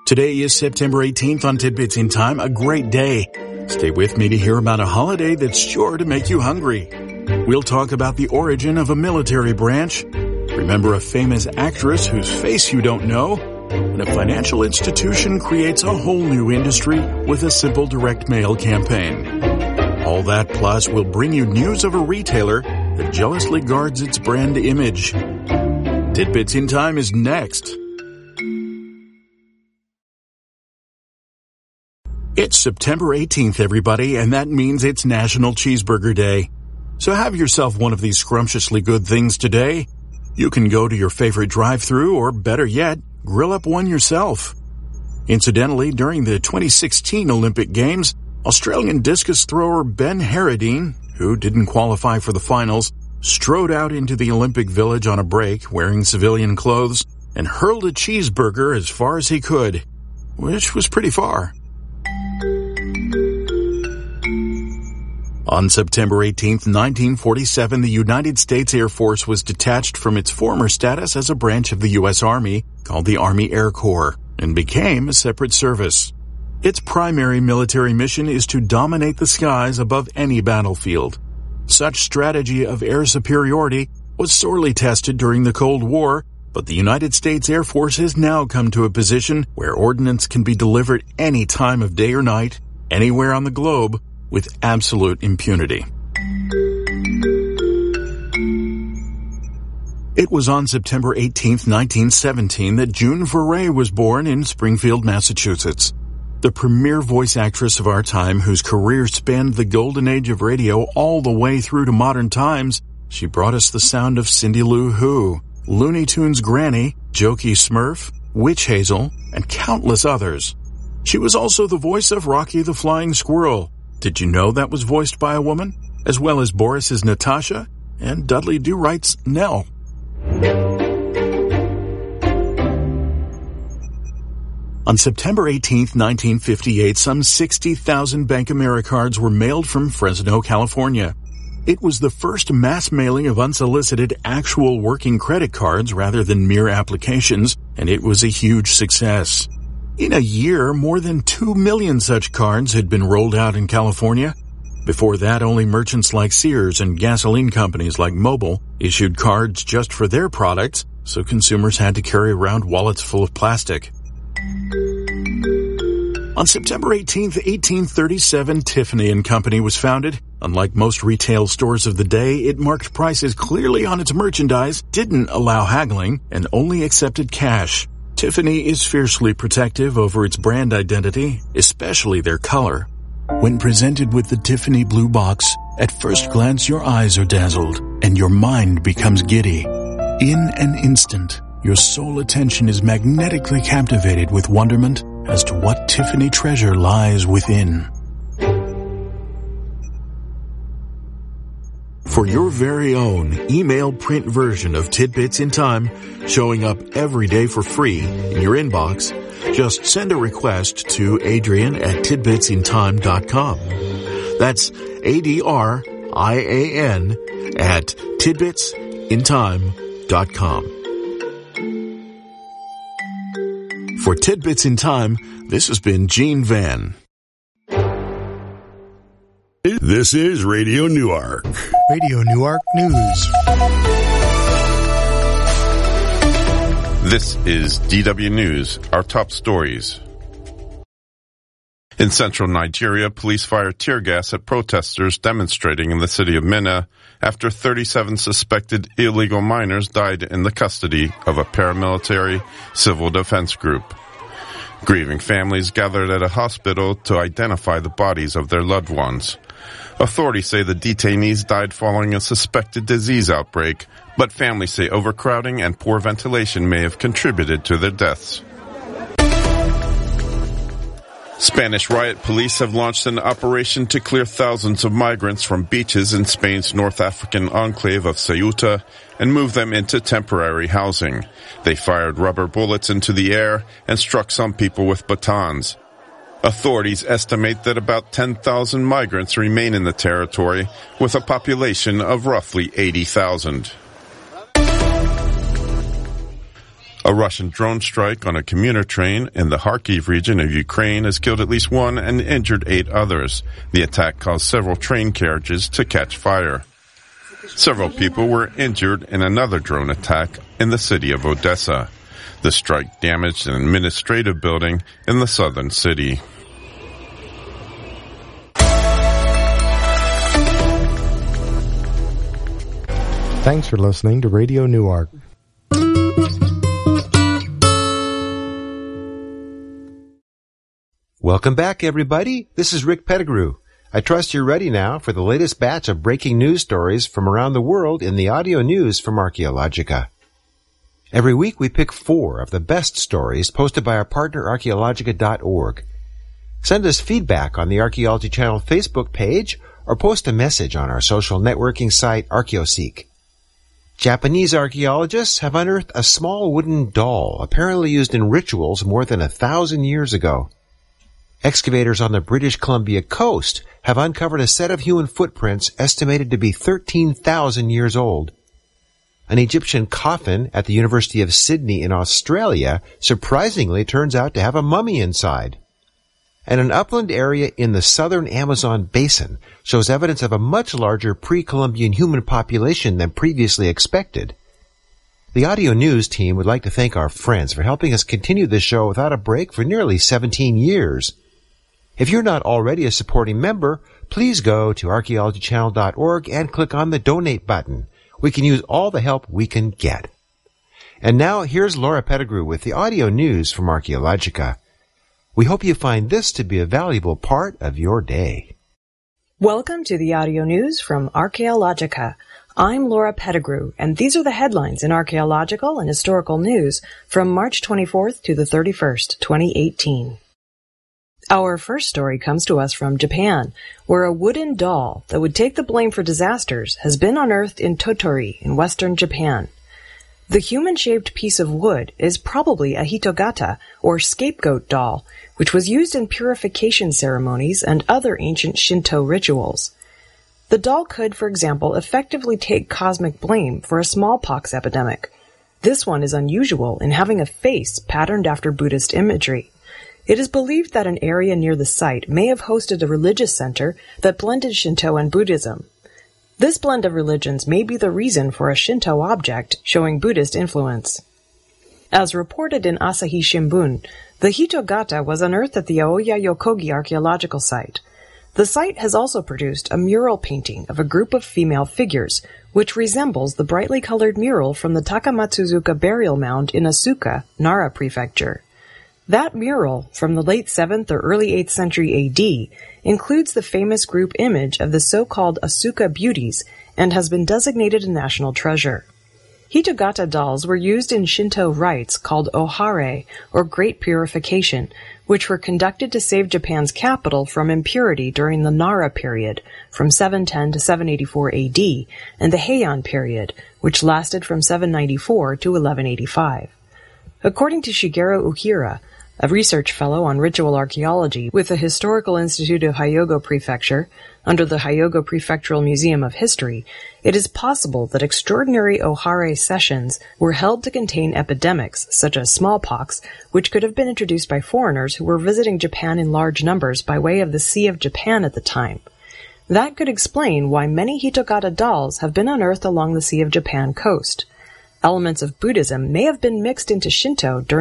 Today is September 18th on Tidbits in Time, a great day. Stay with me to hear about a holiday that's sure to make you hungry. We'll talk about the origin of a military branch, remember a famous actress whose face you don't know, and a financial institution creates a whole new industry with a simple direct mail campaign. All that plus will bring you news of a retailer that jealously guards its brand image. Tidbits in Time is next. It's September 18th, everybody, and that means it's National Cheeseburger Day. So have yourself one of these scrumptiously good things today. You can go to your favorite drive-thru, or better yet, grill up one yourself. Incidentally, during the 2016 Olympic Games, Australian discus thrower Ben Harradine, who didn't qualify for the finals, strode out into the Olympic Village on a break wearing civilian clothes and hurled a cheeseburger as far as he could, which was pretty far. On September 18, 1947, the United States Air Force was detached from its former status as a branch of the U.S. Army, called the Army Air Corps, and became a separate service. Its primary military mission is to dominate the skies above any battlefield. Such strategy of air superiority was sorely tested during the Cold War, but the United States Air Force has now come to a position where ordnance can be delivered any time of day or night, anywhere on the globe, with absolute impunity. It was on September 18, 1917, that June Foray was born in Springfield, Massachusetts. The premier voice actress of our time, whose career spanned the golden age of radio all the way through to modern times, she brought us the sound of Cindy Lou Who, Looney Tunes Granny, Jokey Smurf, Witch Hazel, and countless others. She was also the voice of Rocky the Flying Squirrel. Did you know that was voiced by a woman? As well as Boris's Natasha and Dudley Do-Right's Nell. On September 18, 1958, some 60,000 Bank Americards were mailed from Fresno, California. It was the first mass mailing of unsolicited actual working credit cards rather than mere applications, and it was a huge success. In a year, more than 2 million such cards had been rolled out in California. Before that, only merchants like Sears and gasoline companies like Mobil issued cards just for their products, so consumers had to carry around wallets full of plastic. On September 18, 1837, Tiffany & Company was founded. Unlike most retail stores of the day, it marked prices clearly on its merchandise, didn't allow haggling, and only accepted cash. Tiffany is fiercely protective over its brand identity, especially their color. When presented with the Tiffany blue box, at first glance your eyes are dazzled and your mind becomes giddy. In an instant, your sole attention is magnetically captivated with wonderment as to what Tiffany treasure lies within. For your very own email print version of Tidbits in Time, showing up every day for free in your inbox, just send a request to Adrian@tidbitsintime.com. That's ADRIAN at tidbitsintime.com. For Tidbits in Time, this has been Gene Van. This is Radio Newark. Radio Newark News. This is DW News, our top stories. In central Nigeria, police fired tear gas at protesters demonstrating in the city of Minna after 37 suspected illegal miners died in the custody of a paramilitary civil defense group. Grieving families gathered at a hospital to identify the bodies of their loved ones. Authorities say the detainees died following a suspected disease outbreak, but families say overcrowding and poor ventilation may have contributed to their deaths. Spanish riot police have launched an operation to clear thousands of migrants from beaches in Spain's North African enclave of Ceuta and move them into temporary housing. They fired rubber bullets into the air and struck some people with batons. Authorities estimate that about 10,000 migrants remain in the territory, with a population of roughly 80,000. A Russian drone strike on a commuter train in the Kharkiv region of Ukraine has killed at least one and injured 8 others. The attack caused several train carriages to catch fire. Several people were injured in another drone attack in the city of Odessa. The strike damaged an administrative building in the southern city. Thanks for listening to Radio Newark. Welcome back, everybody. This is Rick Pettigrew. I trust you're ready now for the latest batch of breaking news stories from around the world in the audio news from Archaeologica. Every week we pick 4 of the best stories posted by our partner Archaeologica.org. Send us feedback on the Archaeology Channel Facebook page or post a message on our social networking site Archaeoseek. Japanese archaeologists have unearthed a small wooden doll apparently used in rituals more than 1,000 years ago. Excavators on the British Columbia coast have uncovered a set of human footprints estimated to be 13,000 years old. An Egyptian coffin at the University of Sydney in Australia surprisingly turns out to have a mummy inside. And an upland area in the southern Amazon basin shows evidence of a much larger pre-Columbian human population than previously expected. The audio news team would like to thank our friends for helping us continue this show without a break for nearly 17 years. If you're not already a supporting member, please go to archaeologychannel.org and click on the donate button. We can use all the help we can get. And now here's Laura Pettigrew with the audio news from Archaeologica. We hope you find this to be a valuable part of your day. Welcome to the audio news from Archaeologica. I'm Laura Pettigrew, and these are the headlines in archaeological and historical news from March 24th to the 31st, 2018. Our first story comes to us from Japan, where a wooden doll that would take the blame for disasters has been unearthed in Tottori in western Japan. The human-shaped piece of wood is probably a hitogata, or scapegoat doll, which was used in purification ceremonies and other ancient Shinto rituals. The doll could, for example, effectively take cosmic blame for a smallpox epidemic. This one is unusual in having a face patterned after Buddhist imagery. It is believed that an area near the site may have hosted a religious center that blended Shinto and Buddhism. This blend of religions may be the reason for a Shinto object showing Buddhist influence. As reported in Asahi Shimbun, the hitogata was unearthed at the Aoya Yokogi archaeological site. The site has also produced a mural painting of a group of female figures, which resembles the brightly colored mural from the Takamatsuzuka burial mound in Asuka, Nara Prefecture. That mural, from the late 7th or early 8th century AD, includes the famous group image of the so-called Asuka beauties and has been designated a national treasure. Hitogata dolls were used in Shinto rites called ohare, or Great Purification, which were conducted to save Japan's capital from impurity during the Nara period, from 710 to 784 AD, and the Heian period, which lasted from 794 to 1185. According to Shigeru Uhira, a research fellow on ritual archaeology with the Historical Institute of Hyogo Prefecture, under the Hyogo Prefectural Museum of History, it is possible that extraordinary ohare sessions were held to contain epidemics, such as smallpox, which could have been introduced by foreigners who were visiting Japan in large numbers by way of the Sea of Japan at the time. That could explain why many hitogata dolls have been unearthed along the Sea of Japan coast. Elements of Buddhism may have been mixed into Shinto during